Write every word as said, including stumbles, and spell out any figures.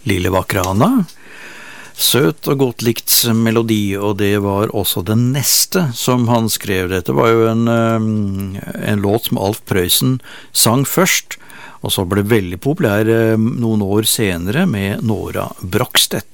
Lille vakre Anna. Søt og godt likt melodi, og det var også den neste som han skrev. Dette var jo en, en låt som Alf Prøysen sang først, og så ble veldig populær noen år senere med Nora Brogstedt.